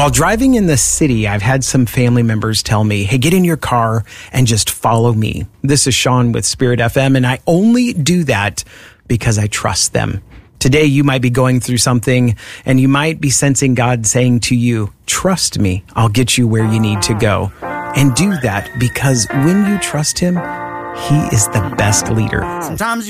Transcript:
While driving in the city, I've had some family members tell me, hey, get in your car and just follow me. This is Sean with Spirit FM, and I only do that because I trust them. Today, you might be going through something, and you might be sensing God saying to you, trust me, I'll get you where you need to go. And do that because when you trust Him, He is the best leader. Sometimes